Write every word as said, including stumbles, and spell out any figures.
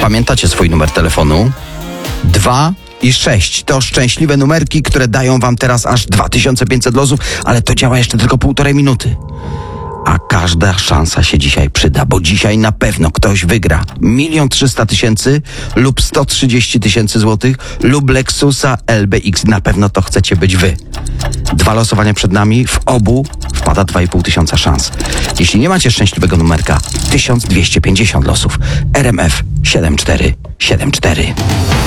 Pamiętacie swój numer telefonu? Dwa i sześć to szczęśliwe numerki, które dają wam teraz aż dwa tysiące pięćset losów, ale to działa jeszcze tylko półtorej minuty. A każda szansa się dzisiaj przyda, bo dzisiaj na pewno ktoś wygra milion trzysta tysięcy lub sto trzydzieści tysięcy złotych lub Lexusa L B X. Na pewno to chcecie być wy. Dwa losowania przed nami, w obu wpada dwa i pół tysiąca szans. Jeśli nie macie szczęśliwego numerka, tysiąc dwieście pięćdziesiąt losów. R M F siedem cztery siedem cztery.